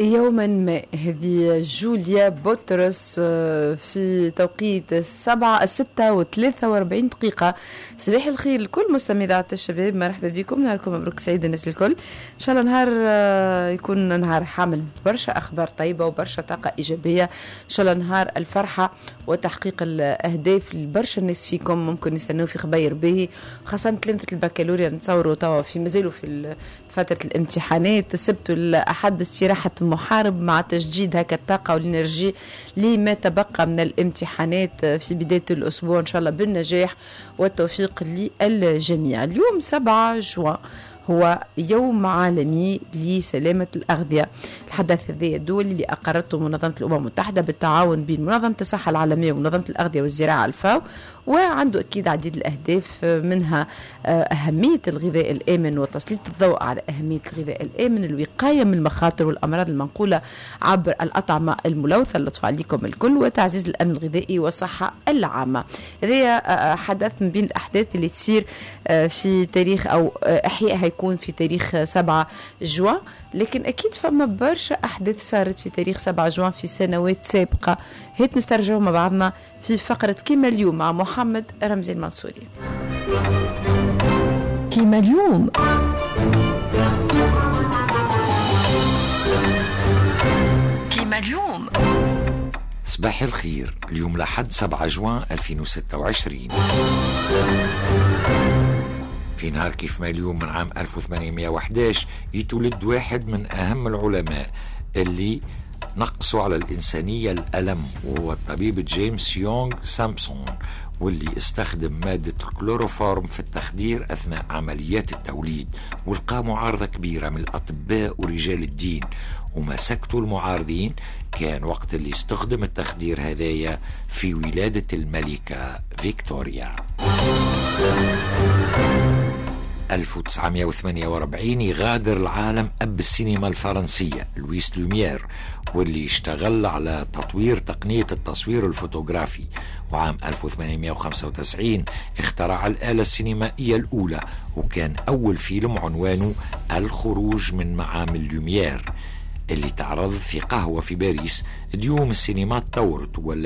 يوما ما هذه جوليا بطرس في توقيت 6:43 دقيقة. صباح الخير لكل مستمعي إذاعة الشباب، مرحبا بكم، نهاركم مبروك سعيد الناس الكل. إن شاء الله نهار يكون نهار حامل برشا أخبار طيبة وبرشا طاقة إيجابية. إن شاء الله نهار الفرحة وتحقيق الأهداف لبرشا الناس فيكم ممكن يستنوا في خباير باهي، خاصة تلمذة البكالوريا نتصوروا توا في مازالوا في فترة الامتحانات. السبت والأحد استراحة محارب مع تجديد هكا الطاقة والإنرجي لما تبقى من الامتحانات في بداية الأسبوع إن شاء الله بالنجاح والتوفيق للجميع. اليوم 7 جوان هو يوم عالمي لسلامة الأغذية. الحدث هذا الدولي اللي أقرته منظمة الأمم المتحدة بالتعاون بين منظمة الصحة العالمية ومنظمة الأغذية والزراعة الفاو، وعنده أكيد عديد الأهداف، منها أهمية الغذاء الآمن وتسليط الضوء على أهمية الغذاء الآمن، الوقاية من المخاطر والأمراض المنقولة عبر الأطعمة الملوثة اللطف عليكم الكل، وتعزيز الأمن الغذائي والصحة العامة. هذا حدث من بين الأحداث اللي تصير في تاريخ أو أحياء هيكون في تاريخ 7 جوان، لكن أكيد فما برشا أحداث صارت في تاريخ 7 جوان في سنوات سابقة. هيت نسترجعوا مع بعضنا في فقرة كيما اليوم مع محمد رمزي المنصوري. كيما اليوم. كيما اليوم. صباح الخير. اليوم لحد 7 جوان 2026 في نهار كيف ما اليوم من عام 1811 يتولد واحد من أهم العلماء اللي نقصوا على الإنسانية الألم، وهو الطبيب جيمس يونغ سامبسون، واللي استخدم مادة الكلوروفورم في التخدير أثناء عمليات التوليد، ولقى معارضة كبيرة من الأطباء ورجال الدين، وما سكتوا المعارضين كان وقت اللي استخدم التخدير هذايا في ولادة الملكة فيكتوريا. 1948 يغادر العالم أب السينما الفرنسية لويس لوميير، واللي اشتغل على تطوير تقنية التصوير الفوتوغرافي. وعام 1895 اخترع الآلة السينمائية الأولى، وكان أول فيلم عنوانه الخروج من معامل لوميير، اللي تعرض في قهوة في باريس. اليوم السينما تطورت ولا